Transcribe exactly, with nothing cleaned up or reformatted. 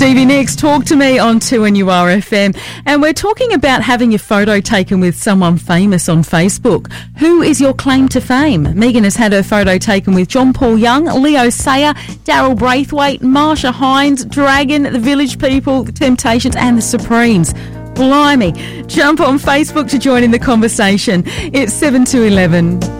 Stevie Nicks, Talk to Me on two N U R F M. And we're talking about having your photo taken with someone famous on Facebook. Who is your claim to fame? Megan has had her photo taken with John Paul Young, Leo Sayer, Daryl Braithwaite, Marsha Hines, Dragon, The Village People, The Temptations and The Supremes. Blimey. Jump on Facebook to join in the conversation. It's seven to eleven.